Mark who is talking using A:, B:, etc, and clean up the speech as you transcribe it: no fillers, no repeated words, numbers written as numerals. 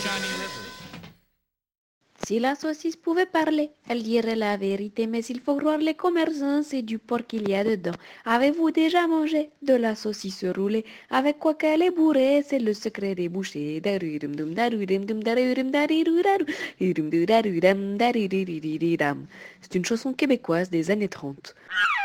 A: Si la saucisse pouvait parler, elle dirait la vérité, mais il faut croire les commerçants, c'est du porc qu'il y a dedans. Avez-vous déjà mangé de la saucisse roulée? Avec quoi qu'elle est bourrée, c'est le secret des bouchers. Darudum darudum dum darudum dariruraru, idum darudam daririrididam. C'est une chanson québécoise des années 30.